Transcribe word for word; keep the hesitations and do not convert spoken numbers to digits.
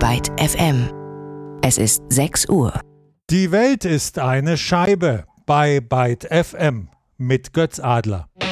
Byte F M. Es ist sechs Uhr. Die Welt ist eine Scheibe bei Byte F M mit Götz Adler.